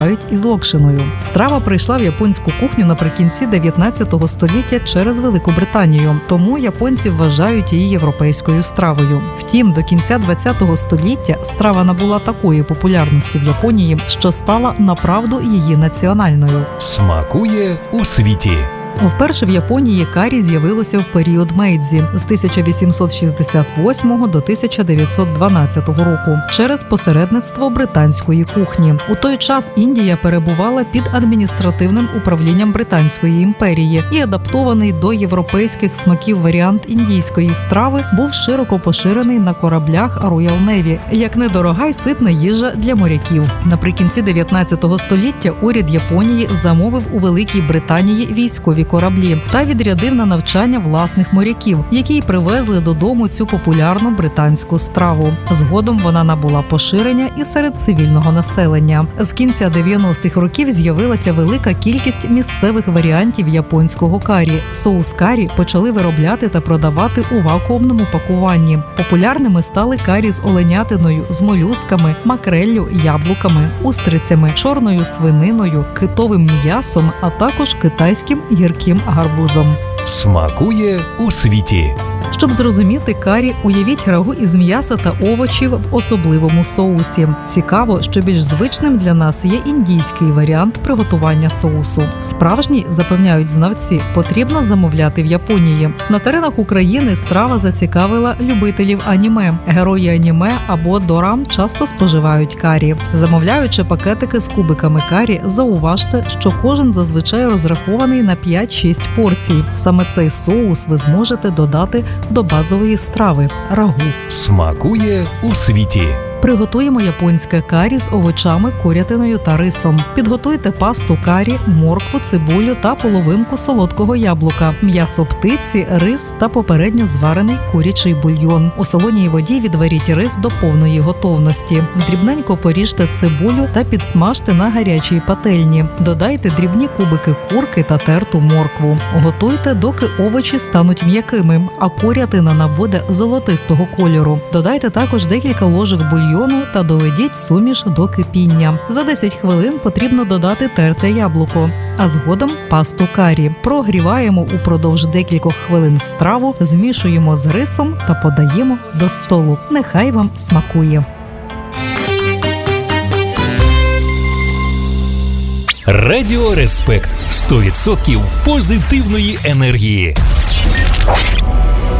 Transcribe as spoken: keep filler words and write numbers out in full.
із локшиною. Страва прийшла в японську кухню наприкінці дев'ятнадцятого століття через Велику Британію, тому японці вважають її європейською стравою. Втім, до кінця двадцятого століття страва набула такої популярності в Японії, що стала направду її національною. Смакує у світі. Вперше в Японії карі з'явилося в період Мейдзі з тисяча вісімсот шістдесят восьмого до тисяча дев'ятсот дванадцятого року через посередництво британської кухні. У той час Індія перебувала під адміністративним управлінням Британської імперії, і адаптований до європейських смаків варіант індійської страви був широко поширений на кораблях Royal Navy, як недорога й ситна їжа для моряків. Наприкінці дев'ятнадцятого століття уряд Японії замовив у Великій Британії військові кораблі та відрядив на навчання власних моряків, які й привезли додому цю популярну британську страву. Згодом вона набула поширення і серед цивільного населення. З кінця дев'яностих років з'явилася велика кількість місцевих варіантів японського карі. Соус карі почали виробляти та продавати у вакуумному пакуванні. Популярними стали карі з оленятиною, з молюсками, макреллю, яблуками, устрицями, чорною свининою, китовим м'ясом, а також китайським гірким гарбузом. Смакує у світі. Щоб зрозуміти карі, уявіть рагу із м'яса та овочів в особливому соусі. Цікаво, що більш звичним для нас є індійський варіант приготування соусу. Справжній, запевняють знавці, потрібно замовляти в Японії. На теренах України страва зацікавила любителів аніме. Герої аніме або дорам часто споживають карі. Замовляючи пакетики з кубиками карі, зауважте, що кожен зазвичай розрахований на п'ять-шість порцій. Саме цей соус ви зможете додати до базової страви – рагу. Смакує у світі. Приготуємо японське карі з овочами, курятиною та рисом. Підготуйте пасту карі, моркву, цибулю та половинку солодкого яблука, м'ясо птиці, рис та попередньо зварений курячий бульйон. У солоній воді відваріть рис до повної готовності. Дрібненько поріжте цибулю та підсмажте на гарячій пательні. Додайте дрібні кубики курки та терту моркву. Готуйте, доки овочі стануть м'якими, а курятина набуде золотистого кольору. Додайте також декілька ложок бульйону та доведіть суміш до кипіння. За десять хвилин потрібно додати терте яблуко, а згодом пасту карі. Прогріваємо упродовж декількох хвилин страву, змішуємо з рисом та подаємо до столу. Нехай вам смакує! Радіо Респект. сто відсотків позитивної енергії.